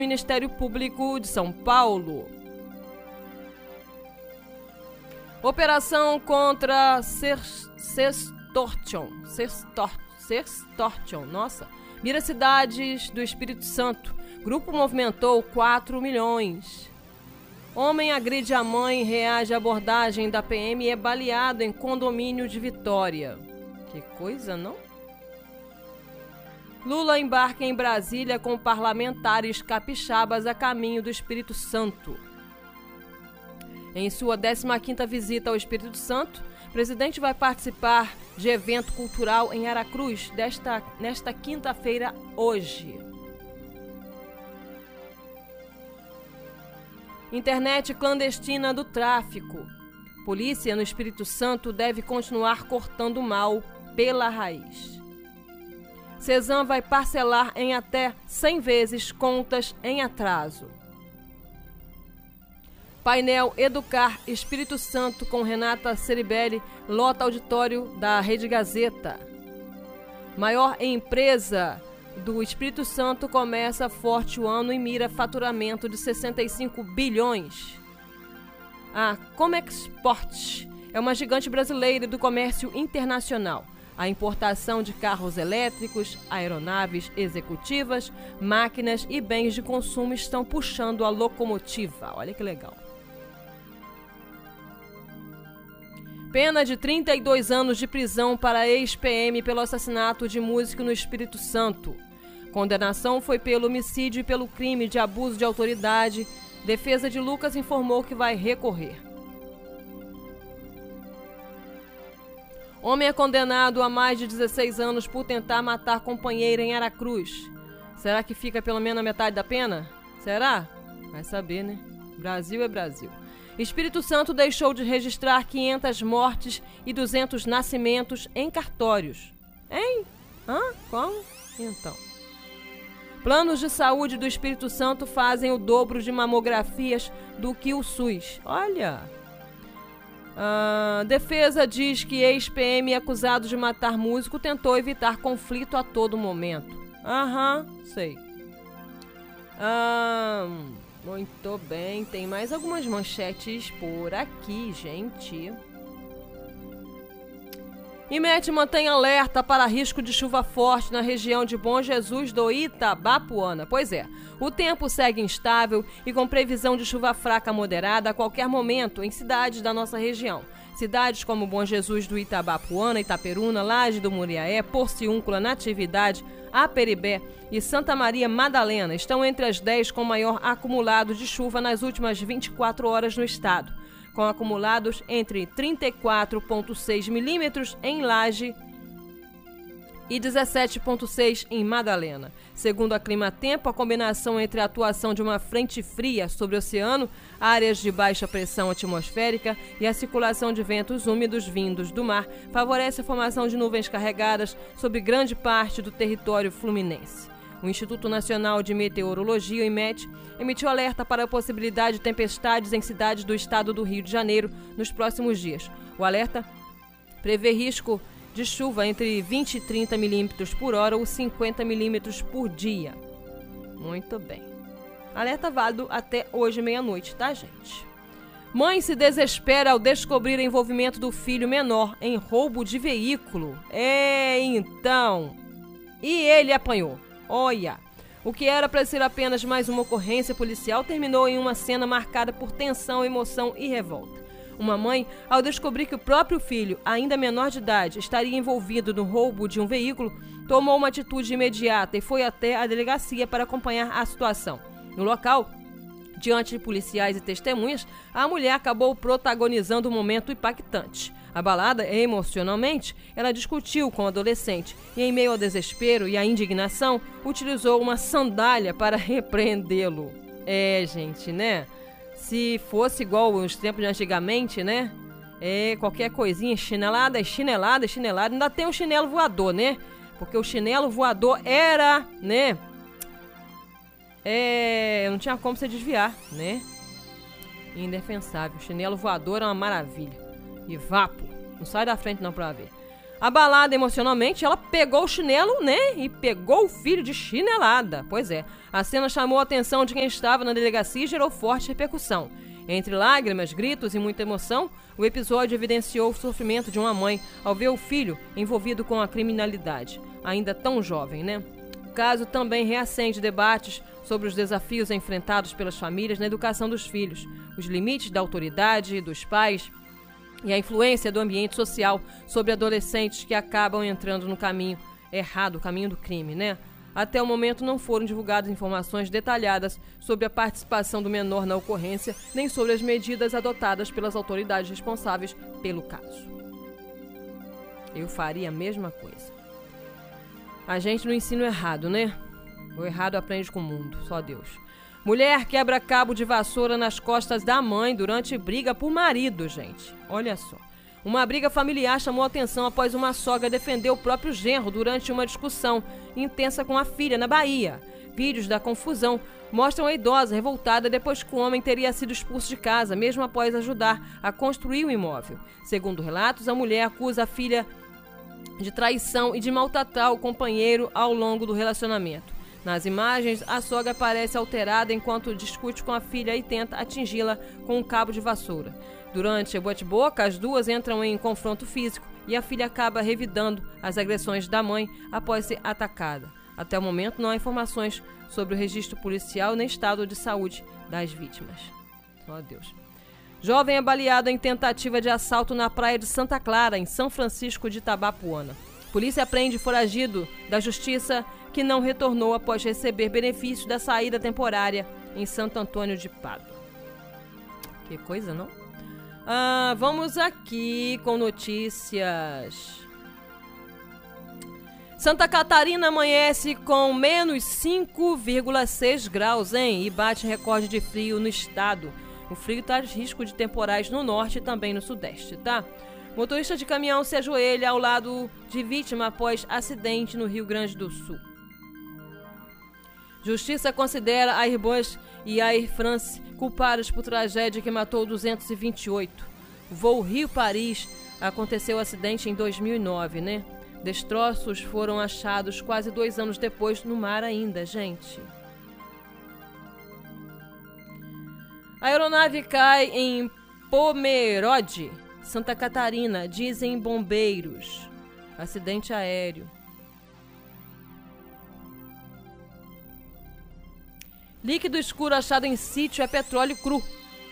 Ministério Público de São Paulo. Operação contra Sextortion, nossa, mira cidades do Espírito Santo. Grupo movimentou 4 milhões. Homem agride a mãe, reage à abordagem da PM e é baleado em condomínio de Vitória. Que coisa, não? Lula embarca em Brasília com parlamentares capixabas a caminho do Espírito Santo. Em sua 15ª visita ao Espírito Santo, o presidente vai participar de evento cultural em Aracruz nesta quinta-feira, hoje. Internet clandestina do tráfico. Polícia no Espírito Santo deve continuar cortando o mal pela raiz. Cezam vai parcelar em até 100 vezes contas em atraso. Painel Educar Espírito Santo com Renata Ceribelli lota auditório da Rede Gazeta. Maior empresa do Espírito Santo começa forte o ano e mira faturamento de 65 bilhões. A Comexport é uma gigante brasileira do comércio internacional. A importação de carros elétricos, aeronaves executivas, máquinas e bens de consumo estão puxando a locomotiva. Olha que legal. Pena de 32 anos de prisão para ex-PM pelo assassinato de músico no Espírito Santo. Condenação foi pelo homicídio e pelo crime de abuso de autoridade. Defesa de Lucas informou que vai recorrer. Homem é condenado a mais de 16 anos por tentar matar companheira em Aracruz. Será que fica pelo menos a metade da pena? Será? Vai saber, né? Brasil é Brasil. Espírito Santo deixou de registrar 500 mortes e 200 nascimentos em cartórios. Hein? Como? Então. Planos de saúde do Espírito Santo fazem o dobro de mamografias do que o SUS. Olha! Defesa diz que ex-PM acusado de matar músico tentou evitar conflito a todo momento. Sei. Muito bem, tem mais algumas manchetes por aqui, gente. IMET mantém alerta para risco de chuva forte na região de Bom Jesus do Itabapuana. Pois é, o tempo segue instável e com previsão de chuva fraca moderada a qualquer momento em cidades da nossa região. Cidades como Bom Jesus do Itabapuana, Itaperuna, Laje do Muriaé, Porciúncula, Natividade, Aperibé e Santa Maria Madalena estão entre as 10 com maior acumulado de chuva nas últimas 24 horas no estado, com acumulados entre 34,6 milímetros em Laje e 17,6 em Madalena. Segundo a Climatempo, a combinação entre a atuação de uma frente fria sobre o oceano, áreas de baixa pressão atmosférica e a circulação de ventos úmidos vindos do mar favorece a formação de nuvens carregadas sobre grande parte do território fluminense. O Instituto Nacional de Meteorologia, o IMET, emitiu alerta para a possibilidade de tempestades em cidades do estado do Rio de Janeiro nos próximos dias. O alerta prevê risco de chuva entre 20 e 30 milímetros por hora ou 50 milímetros por dia. Muito bem. Alerta válido até hoje, meia-noite, tá, gente? Mãe se desespera ao descobrir o envolvimento do filho menor em roubo de veículo. Então. E ele apanhou. Olha, o que era para ser apenas mais uma ocorrência policial terminou em uma cena marcada por tensão, emoção e revolta. Uma mãe, ao descobrir que o próprio filho, ainda menor de idade, estaria envolvido no roubo de um veículo, tomou uma atitude imediata e foi até a delegacia para acompanhar a situação. No local, diante de policiais e testemunhas, a mulher acabou protagonizando um momento impactante. Abalada emocionalmente, ela discutiu com o adolescente e, em meio ao desespero e à indignação, utilizou uma sandália para repreendê-lo. Gente, né? Se fosse igual os tempos de antigamente, né? Qualquer coisinha, chinelada, ainda tem o chinelo voador, né? Porque o chinelo voador era, né? Não tinha como você desviar, né? Indefensável. O chinelo voador é uma maravilha. E vapo. Não sai da frente não pra ver. Abalada emocionalmente, ela pegou o chinelo, né? E pegou o filho de chinelada. Pois é, a cena chamou a atenção de quem estava na delegacia e gerou forte repercussão. Entre lágrimas, gritos e muita emoção, o episódio evidenciou o sofrimento de uma mãe ao ver o filho envolvido com a criminalidade, ainda tão jovem, né? O caso também reacende debates sobre os desafios enfrentados pelas famílias na educação dos filhos, os limites da autoridade dos pais e a influência do ambiente social sobre adolescentes que acabam entrando no caminho errado, o caminho do crime, né? Até o momento não foram divulgadas informações detalhadas sobre a participação do menor na ocorrência, nem sobre as medidas adotadas pelas autoridades responsáveis pelo caso. Eu faria a mesma coisa. A gente no ensino errado, né? O errado aprende com o mundo, só Deus. Mulher quebra cabo de vassoura nas costas da mãe durante briga por marido, gente. Olha só. Uma briga familiar chamou a atenção após uma sogra defender o próprio genro durante uma discussão intensa com a filha na Bahia. Vídeos da confusão mostram a idosa revoltada depois que o homem teria sido expulso de casa, mesmo após ajudar a construir o imóvel. Segundo relatos, a mulher acusa a filha de traição e de maltratar o companheiro ao longo do relacionamento. Nas imagens, a sogra parece alterada enquanto discute com a filha e tenta atingi-la com um cabo de vassoura. Durante o bate-boca, as duas entram em confronto físico e a filha acaba revidando as agressões da mãe após ser atacada. Até o momento, não há informações sobre o registro policial nem estado de saúde das vítimas. Oh, Deus. Jovem é baleado em tentativa de assalto na praia de Santa Clara, em São Francisco de Itabapuana. Polícia prende foragido da justiça que não retornou após receber benefício da saída temporária em Santo Antônio de Pádua. Que coisa, não? Vamos aqui com notícias. Santa Catarina amanhece com menos 5,6 graus, hein? E bate recorde de frio no estado. O frio traz risco de temporais no norte e também no sudeste, tá? Motorista de caminhão se ajoelha ao lado de vítima após acidente no Rio Grande do Sul. Justiça considera a Airbus e a Air France culpadas por tragédia que matou 228. O voo Rio-Paris aconteceu o acidente em 2009, né? Destroços foram achados quase 2 anos depois no mar ainda, gente. A aeronave cai em Pomerode, Santa Catarina, dizem bombeiros. Acidente aéreo. Líquido escuro achado em sítio é petróleo cru.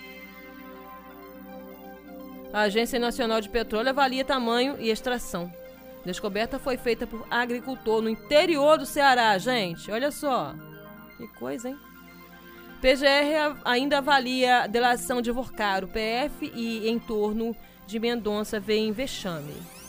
A Agência Nacional de Petróleo avalia tamanho e extração. Descoberta foi feita por agricultor no interior do Ceará, gente. Olha só. Que coisa, hein? PGR ainda avalia a delação de Vorcaro. PF e entorno de Mendonça veem vexame.